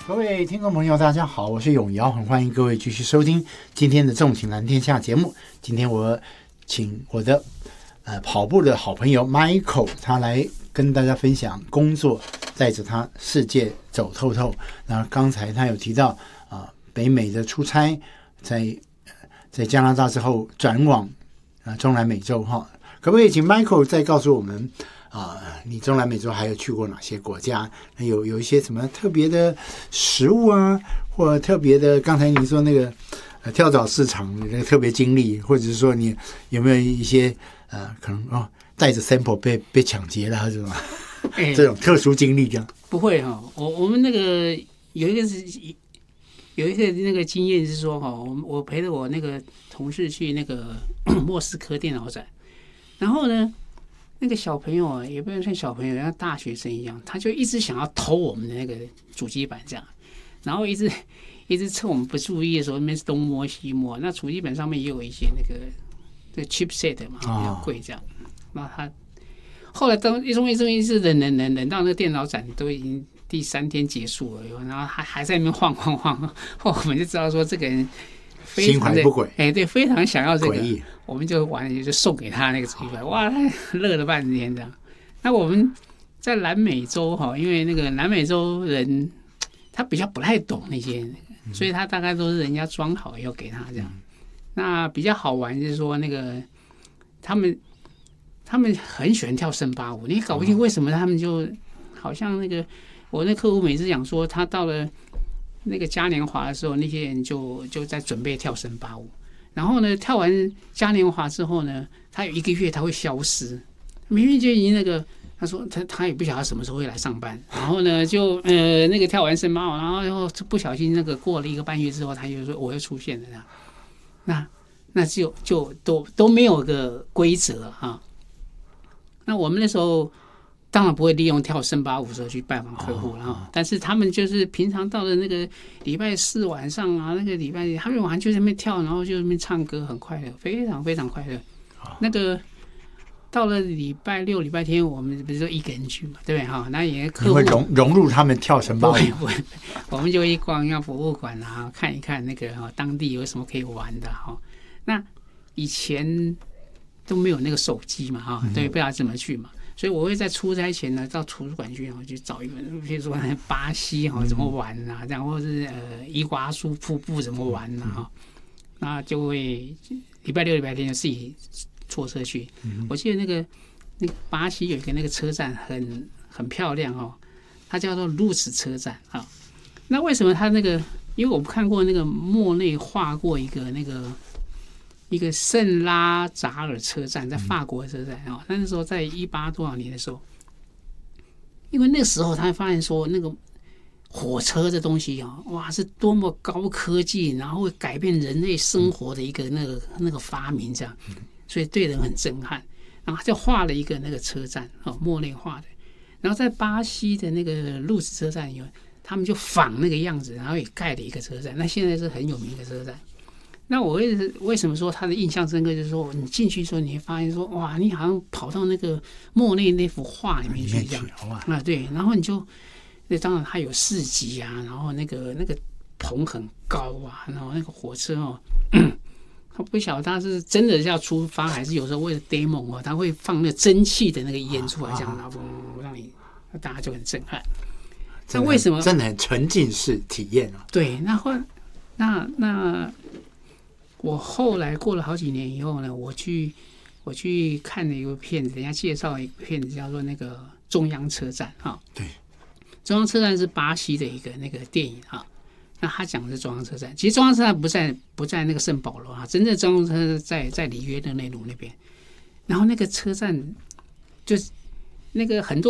各位听众朋友大家好，我是永尧，很欢迎各位继续收听今天的纵情蓝天下节目。今天我请我的跑步的好朋友 Michael 他来跟大家分享工作，带着他世界走透透。那刚才他有提到北美的出差，在加拿大之后转往中南美洲哈，可不可以请 Michael 再告诉我们你中南美洲还有去过哪些国家？有一些什么特别的食物啊，或特别的，刚才你说那个跳蚤市场那个特别经历，或者是说你有没有一些可能带着 sample 被抢劫了，还是什么这种特殊经历这样？ 不会哈，我们那个有一个那个经验是说哈，我陪着我那个同事去那个莫斯科电脑展，然后呢，那个小朋友也不能算小朋友，像大学生一样，他就一直想要偷我们的那个主机板这样，然后一直趁我们不注意的时候，那边东摸西摸。那主机板上面也有一些那个 chipset 嘛，比较贵这样。那他后来一直忍到那个电脑展都已经第3天结束了，然后还在那边晃，后我们就知道说这个人非常的心怀不轨， 对，非常想要这个， 诡异。 我们就就送给他那个主机板，哇，他乐了半天这样。那我们在南美洲哈，因为那个南美洲人他比较不太懂那些，所以他大概都是人家装好要给他这样。那比较好玩就是说那个他们很喜欢跳森巴舞，你搞不清为什么他们就好像那个我那客户每次讲说他到了那个嘉年华的时候，那些人就在准备跳森巴舞。然后呢，跳完嘉年华之后呢，他有1个月他会消失，明明就已经那个，他说他也不晓得什么时候会来上班。然后呢，就那个跳完森巴舞，然后不小心那个过了1个半月之后，他就说我又出现了这样。那就都没有个规则啊。那我们那时候当然不会利用跳森巴舞的时候去拜访客户了，但是他们就是平常到了那个礼拜4晚上啊，那个礼拜他们晚上就在那边跳，然后就在那边唱歌，很快乐，非常非常快乐。那个到了礼拜6、礼拜天，我们不是说1个人去嘛，对不对哈？那也客户你会融入他们跳绳巴舞， 我们就一逛要博物馆啊，看一看那个当地有什么可以玩的哈。那以前都没有那个手机嘛哈，对，不知道怎么去嘛。所以我会在出差前呢，到图书馆去找一本，比如说巴西怎么玩啊，这样，或者是伊瓜苏瀑布怎么玩啊，那就会礼拜6、礼拜天就自己坐车去。我记得那个巴西有一个那个车站很漂亮哦，它叫做路斯车站啊。那为什么它那个？因为我看过那个莫内画过一个圣拉扎尔车站，在法国的车站啊，那时候在18多少年的时候，因为那时候他发现说那个火车这东西哇，是多么高科技，然后会改变人类生活的一个那个发明这样，所以对人很震撼。然后他就画了一个那个车站莫内画的，然后在巴西的那个路斯车站他们就仿那个样子，然后也盖了一个车站，那现在是很有名的车站。那我为什么说他的印象深刻？就是说，你进去的时候，你会发现说，哇，你好像跑到那个莫内那幅画里面去这样对，然后你就，那当然它有市集啊，然后那个棚很高啊，然后那个火车他不晓得他是真的要出发，还是有时候为了 demo 他会放那蒸汽的那个烟出来，这样然后让你大家就很震撼。那为什么真的很沉浸式体验啊？ 对，那我后来过了好几年以后呢，我去看了一个片子，人家介绍一个片子叫做那个中央车站对， 中央车站是巴西的一个那个电影那他讲的是中央车站，其实中央车站不在那个圣保罗真正中央车站在里约热内卢那边。然后那个车站就是那个很多